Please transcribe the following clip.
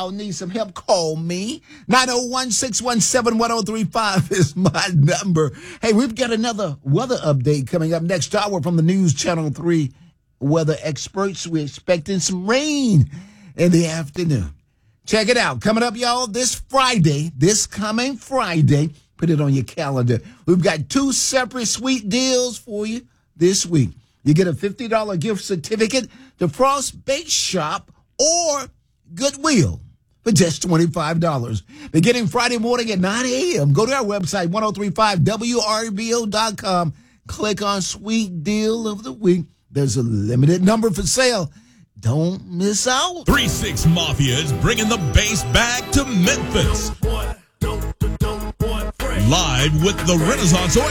y'all need some help, call me. 901-617-1035 is my number. Hey, we've got another weather update coming up next hour from the News Channel 3 weather experts. We're expecting some rain in the afternoon. Check it out. Coming up, y'all, this coming Friday, put it on your calendar. We've got 2 separate sweet deals for you this week. You get a $50 gift certificate to Frost Bake Shop or Goodwill for just $25. Beginning Friday morning at 9 a.m., go to our website, 1035wrbo.com. Click on Sweet Deal of the Week. There's a limited number for sale. Don't miss out. 3-6 Mafia is bringing the bass back to Memphis. Live with the Renaissance Oil